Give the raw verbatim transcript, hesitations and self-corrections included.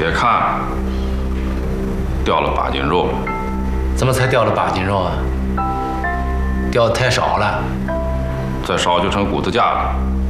别看，掉了八斤肉了。 怎么才掉了八斤肉啊？掉的太少了。 再烧就成骨子架了。